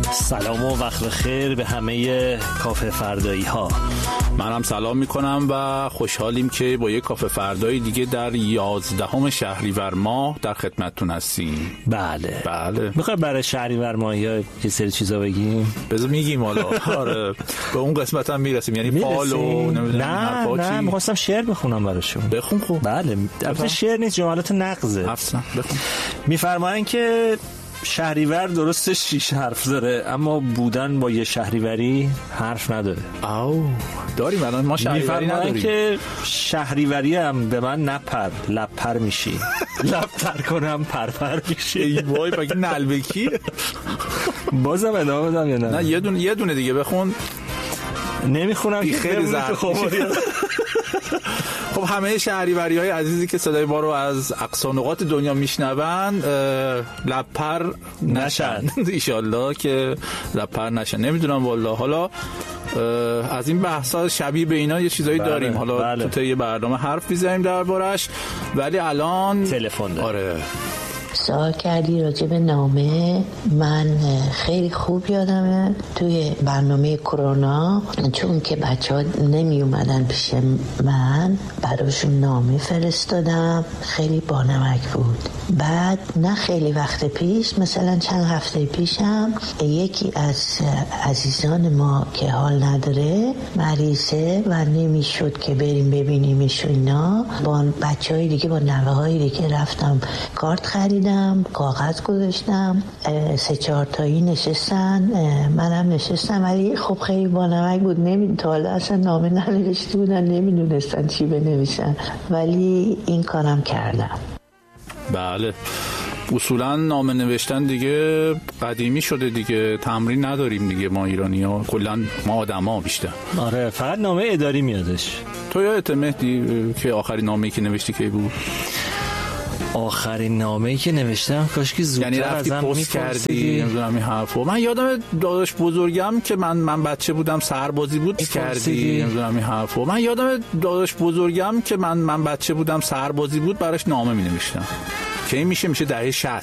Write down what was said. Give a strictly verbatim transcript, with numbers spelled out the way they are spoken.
سلام و وقت بخیر به همه کافه فردایی ها. منم سلام میکنم و خوشحالیم که با یک کافه فردایی دیگه در یازدهم شهریور ماه در خدمتتون هستیم. بله بله. میخوای برای شهریور ماه یا یه سری چیزا بگیم؟ بذار میگیم حالا. آره به اون قسمت هم میرسیم، یعنی فال و نمیدونم نه نه میخواستم شعر بخونم براشون. بخون. خوب. بله البته شعر نیست، جملات نقضه. اصلا بخون. میفرمایند که شهریور درسته شیش حرف داره اما بودن با یه شهریوری حرف نداره. آو داریم الان ما شهریوری نداریم. که شهریوری هم به من نپر لب پر میشی لب تر کنم پرپر میشی. ای وای بگی نلبکی. بازم ادامه بدم یا نه؟ نه یه دونه یه دونه دیگه بخون. نمیخونم که خیلی زرد. خب همه شهریوری های عزیزی که صدای ما رو از اقصا نقاط دنیا میشنون لپر نشن ایشالله که لپر نشن. نمیدونم والله. حالا از این بحثا شبیه به اینا یه چیزایی بله، داریم حالا بله. تو طی برنامه حرف میزنیم دربارش، ولی الان تلفن داریم. آره سوال کردی راجع به نامه. من خیلی خوب یادمه توی برنامه کرونا، چون که بچه ها نمی اومدن پیش من، براشون نامه فرستادم. خیلی بانمک بود. بعد نه خیلی وقت پیش، مثلا چند هفته پیشم، یکی از عزیزان ما که حال نداره مریضه و نمیشد که بریم ببینیمش اینا، با بچه های دیگه با نوه های دیگه رفتم کارت خریدم، کاغذ گذاشتم، سه چهار تایی نشستن، منم نشستم. ولی خب خیلی بانمک بود، نمی تا حالا اصلا نامه ننوشته بودن، نمیدونستن چی بنویسن، ولی این کارم کردم. بله اصولا نامه نوشتن دیگه قدیمی شده دیگه، تمرین نداریم دیگه ما ایرانی ها، کلا ما آدم ها بیشتر. آره فقط نامه اداری میادش. تو یادت مهدی که آخرین نامه‌ای که نوشتی کی بود؟ آخرین نامه‌ای که نوشتم کاش که زودتر یعنی رفتی پست کردی نمیدونم این حرفو. من یادم داداش بزرگم که من من بچه بودم سربازی بود کردی نمیدونم این حرفو. من یادم داداش بزرگم که من من بچه بودم سربازی بود براش نامه می‌نوشتم که این میشه میشه دهه شصت